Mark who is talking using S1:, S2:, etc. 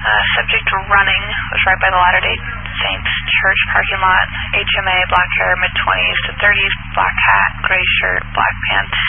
S1: Subject running was right by the Latter-day Saints Church parking lot. HMA, black hair, mid-20s to 30s, black hat, gray shirt, black pants.